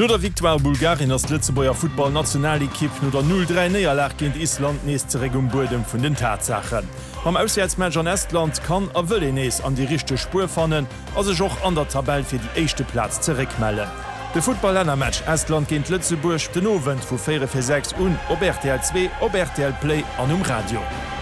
No der Victoire Bulgarien ass Lützebauer Football-Nationalkipp no der 0-3 Neierlag ginint Island neeszeregum Burdem vun den Tatsachen. Am Ausjäitsmatch an Estland kann a wëlle nees an die richchte Spur fannen, as sech och an der Tabelle fir die échte Platz zerekmellen. De Football-Lännermatch Estland ginint Lützeburg den Owen vu 4-6 op RTL 2 op RTL Play an Radio.